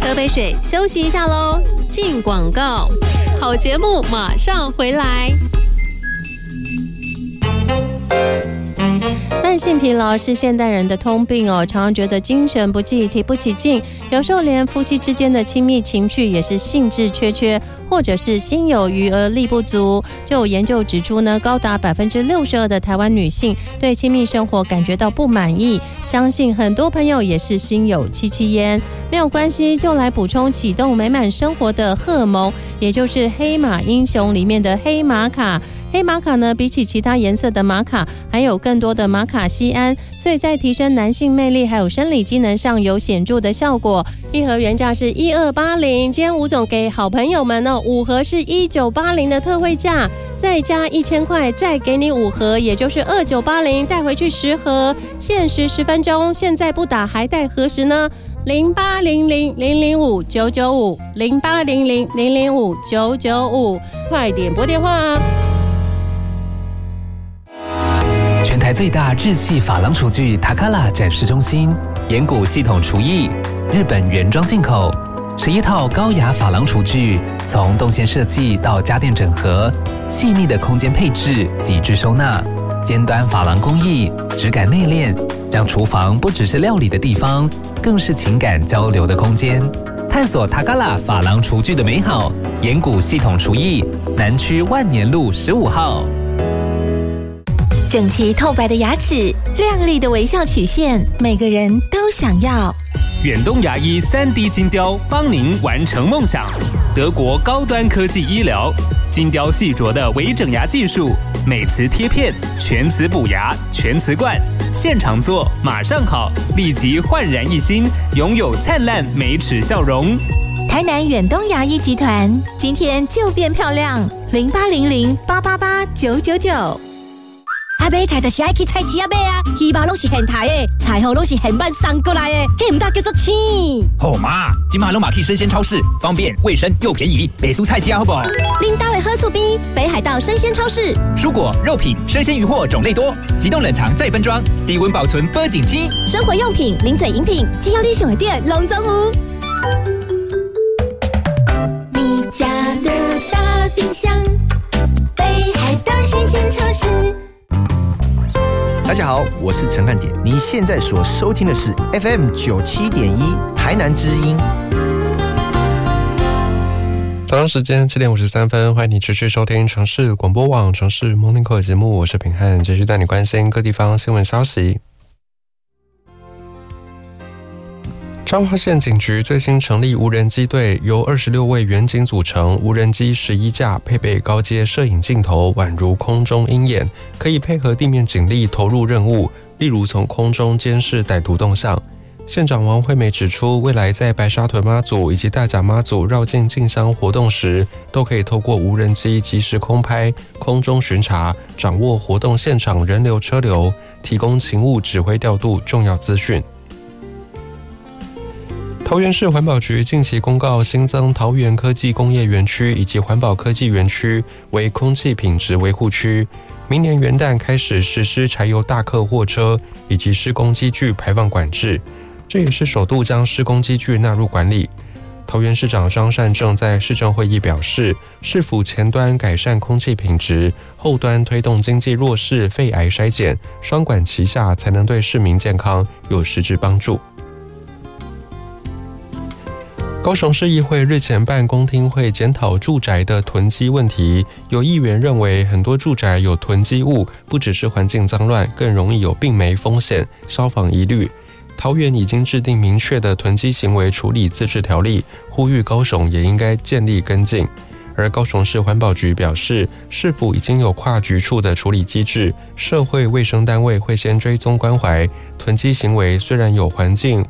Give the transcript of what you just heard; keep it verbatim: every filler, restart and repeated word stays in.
喝杯水，休息一下喽。进广告，好节目马上回来。慢性疲劳是现代人的通病哦，常常觉得精神不济、提不起劲，有时候连夫妻之间的亲密情趣也是兴致缺缺，或者是心有余而力不足。就有研究指出呢，高达百分之六十二的台湾女性对亲密生活感觉到不满意，相信很多朋友也是心有戚戚焉。没有关系，就来补充启动美满生活的荷尔蒙，也就是黑马英雄里面的黑玛卡。黑玛卡呢，比起其他颜色的玛卡，含有更多的玛卡酰胺，所以在提升男性魅力还有生理机能上有显著的效果。一盒原价是一二八零，今天吴总给好朋友们哦，五盒是一九八零的特惠价，再加一千块，再给你五盒，也就是二九八零，带回去十盒，限时十分钟，现在不打还待何时呢？零八零零零零五九九五，零八零零零零五九九五，快点拨电话啊！ 全台最大日系珐琅厨具塔卡拉展示中心，岩谷系统厨艺，日本原装进口，十一套高雅珐琅厨具，从动线设计到家电整合，细腻的空间配置，极致收纳，尖端珐琅工艺，质感内敛，让厨房不只是料理的地方，更是情感交流的空间。探索塔卡拉珐琅厨具的美好，岩谷系统厨艺，南区万年路十五号。 整齐透白的牙齿，亮丽的微笑曲线，每个人都想要。 远东牙医 三 D 金雕帮您完成梦想。德国高端科技医疗，金雕细琢的微整牙技术，美瓷贴片，全瓷补牙，全瓷冠，现场做马上好，立即焕然一新，拥有灿烂美齿笑容。 台南远东牙医集团，今天就变漂亮，零八零零八八八九九九。 啊，买菜就是爱去菜市啊买啊，鱼肉拢是现台的，菜货拢是现办送过来的，迄唔大叫做青。 好嘛，今嘛拢嘛去生鲜超市，方便、卫生又便宜，北蔬菜市啊好不好？ 恁家的好厝边，北海道生鲜超市， 蔬果、肉品、生鲜鱼货种类多，急冻冷藏再分装，低温保存保紧期。 生活用品、零嘴饮品，只要你想的店，拢总有。你家的大冰箱，北海道生鲜超市。 大家好，我是陈汉典，你现在所收听的是 F M 九七点一台南之音。 早上时间七点五十三分，欢迎你持续收听城市广播网城市 Morning Call 节目，我是品汉，继续带你关心各地方新闻消息。彰化县警局最新成立无人机队，由二十六位员警组成，无人机十一架，配备高阶摄影镜头，宛如空中鹰眼，可以配合地面警力投入任务，例如从空中监视歹徒动向。县长王惠美指出，未来在白沙屯妈祖以及大甲妈祖绕境进香活动时，都可以透过无人机即时空拍、空中巡查，掌握活动现场人流车流，提供勤务指挥调度重要资讯。桃园市环保局近期公告，新增桃园科技工业园区以及环保科技园区为空气品质维护区。明年元旦开始实施柴油大客货车以及施工机具排放管制，这也是首度将施工机具纳入管理。桃园市长张善政在市政会议表示，市府前端改善空气品质，后端推动经济弱势肺癌筛检，双管齐下，才能对市民健康有实质帮助。高雄市议会日前办公听会，检讨住宅的囤积问题。有议员认为，很多住宅有囤积物，不只是环境脏乱，更容易有病媒风险、消防疑虑。桃园已经制定明确的囤积行为处理自治条例，呼吁高雄也应该建立跟进。而高雄市环保局表示，市府已经有跨局处的处理机制，社会卫生单位会先追踪关怀。囤积行为虽然有环境